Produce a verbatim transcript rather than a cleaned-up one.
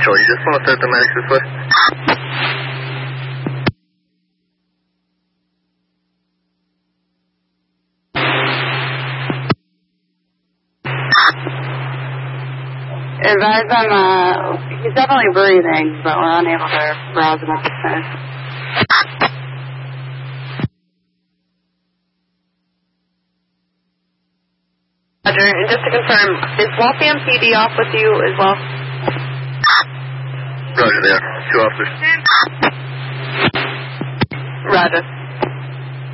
Control, you just want to start the medics this way? Advise him, uh, he's definitely breathing, but we're unable to rouse him at this time. Roger, and just to confirm, is Waltham P D off with you as well? Roger there, two officers. Roger.